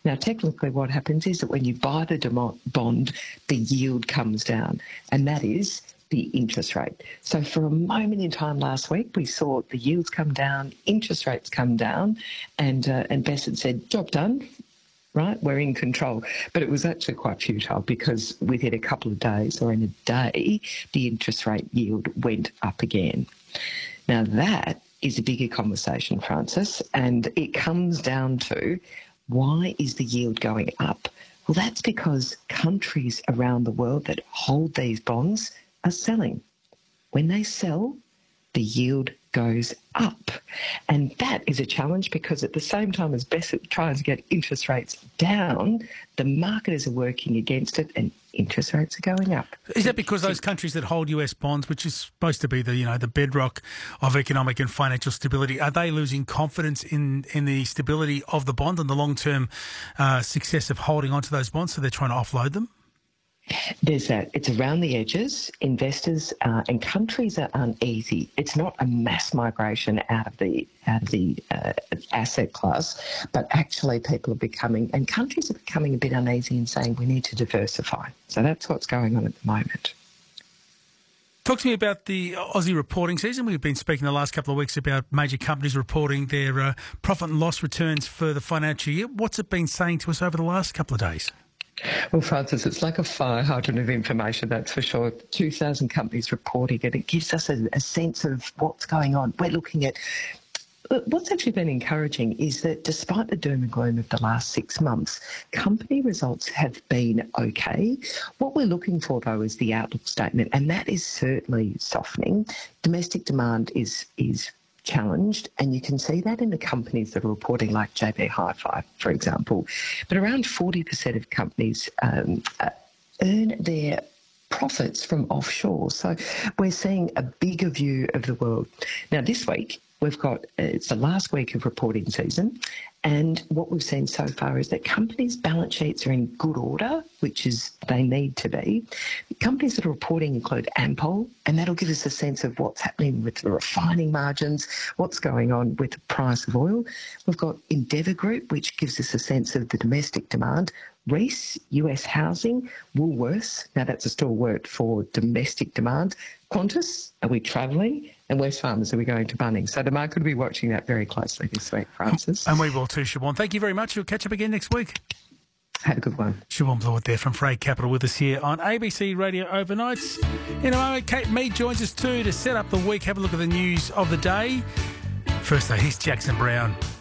Now, technically what happens is that when you buy the bond, the yield comes down, and that is the interest rate. So for a moment in time last week, we saw the yields come down, interest rates come down, and Bassett said, job done. Right, we're in control. But it was actually quite futile because within a couple of days or in a day, the interest rate yield went up again. Now that is a bigger conversation, Francis, and it comes down to why is the yield going up? Well, that's because countries around the world that hold these bonds are selling. When they sell, the yield goes up. And that is a challenge because at the same time as Bassett tries to get interest rates down, the marketers are working against it and interest rates are going up. Is that because those countries that hold US bonds, which is supposed to be the bedrock of economic and financial stability, are they losing confidence in the stability of the bond and the long-term success of holding onto those bonds, so they're trying to offload them? There's that. It's around the edges. Investors and countries are uneasy. It's not a mass migration out of the asset class, but actually people are becoming, and countries are becoming a bit uneasy and saying we need to diversify. So that's what's going on at the moment. Talk to me about the Aussie reporting season. We've been speaking the last couple of weeks about major companies reporting their profit and loss returns for the financial year. What's it been saying to us over the last couple of days? Well, Francis, it's like a fire hydrant of information, that's for sure. 2,000 companies reporting it. It gives us a sense of what's going on. We're looking at what's actually been encouraging is that despite the doom and gloom of the last 6 months, company results have been okay. What we're looking for, though, is the outlook statement, and that is certainly softening. Domestic demand is challenged, and you can see that in the companies that are reporting, like JB Hi-Fi, for example. But around 40% of companies earn their profits from offshore. So we're seeing a bigger view of the world. Now, this week, we've got, it's the last week of reporting season, and what we've seen so far is that companies' balance sheets are in good order, which is they need to be. Companies that are reporting include Ampol, and that'll give us a sense of what's happening with the refining margins, what's going on with the price of oil. We've got Endeavour Group, which gives us a sense of the domestic demand. Reece, US housing. Woolworths, now that's a stalwart for domestic demand. Qantas, are we travelling? And Wesfarmers, are we going to Bunnings? So the market will be watching that very closely this week, Francis. And we will too, Siobhan. Thank you very much. We'll catch up again next week. Have a good one. Siobhan Blewett there from Freight Capital with us here on ABC Radio Overnights. In a moment, Kate Mead joins us too to set up the week, have a look at the news of the day. First though, here's Jackson Brown.